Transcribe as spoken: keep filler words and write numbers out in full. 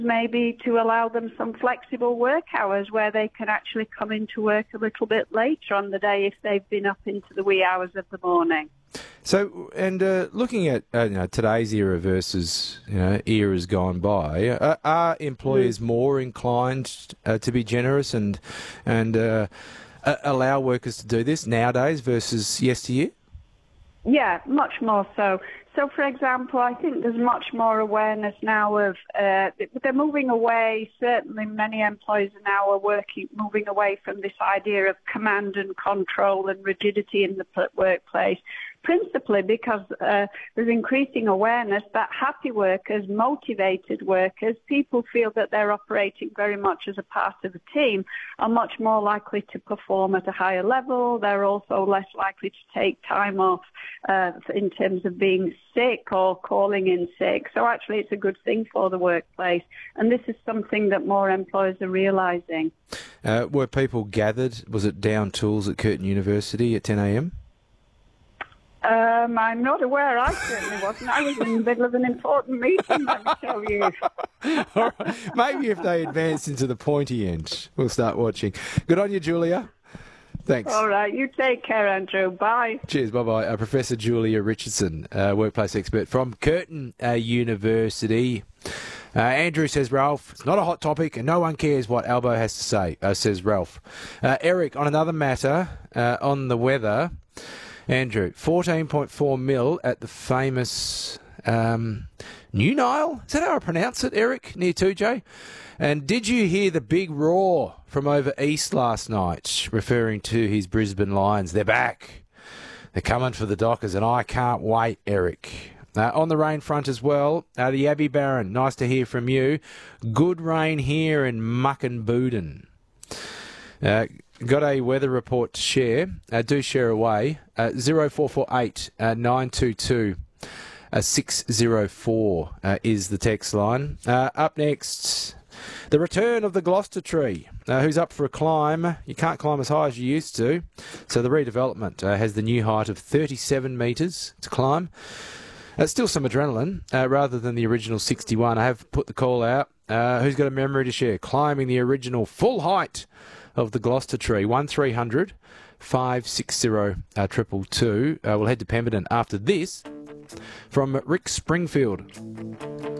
maybe to allow them some flexible work hours where they can actually come into work a little bit later on the day if they've been up into the wee hours of the morning. So, and uh, looking at uh, you know, today's era versus you know, eras gone by, uh, are employers mm. more inclined uh, to be generous and and uh, uh, allow workers to do this nowadays versus yesteryear? Yeah, much more so. So, for example, I think there's much more awareness now of, uh, they're moving away, certainly many employers now are working, moving away from this idea of command and control and rigidity in the workplace, principally because uh, there's increasing awareness that happy workers, motivated workers, people feel that they're operating very much as a part of a team, are much more likely to perform at a higher level. They're also less likely to take time off uh, in terms of being sick or calling in sick. So actually it's a good thing for the workplace. And this is something that more employers are realising. Uh, were people gathered, was it down tools at Curtin University at ten a m? Um, I'm not aware. I certainly wasn't. I was in the middle of an important meeting, let me tell you. All right. Maybe if they advance into the pointy end, we'll start watching. Good on you, Julia. Thanks. All right. You take care, Andrew. Bye. Cheers. Bye-bye. Uh, Professor Julia Richardson, uh, workplace expert from Curtin uh, University. Uh, Andrew says, Ralph, it's not a hot topic and no one cares what Albo has to say, uh, says Ralph. Uh, Eric, on another matter, uh, on the weather... Andrew, fourteen point four mil at the famous um, New Nile? Is that how I pronounce it, Eric? Near two J? And did you hear the big roar from over east last night, referring to his Brisbane Lions? They're back. They're coming for the Dockers, and I can't wait, Eric. Uh, on the rain front as well, uh, the Abbey Baron, nice to hear from you. Good rain here in Muckenbooden. Uh, got a weather report to share. Uh, do share away. Uh, zero four four eight nine two two six zero four uh, is the text line. Uh, up next, the return of the Gloucester tree. Uh, who's up for a climb? You can't climb as high as you used to. So the redevelopment uh, has the new height of thirty-seven metres to climb. Uh, still some adrenaline uh, rather than the original sixty-one. I have put the call out. Uh, who's got a memory to share? Climbing the original full height of the Gloucester tree. one three hundred five six zero two two two. Uh, we'll head to Pemberton after this from Rick Springfield.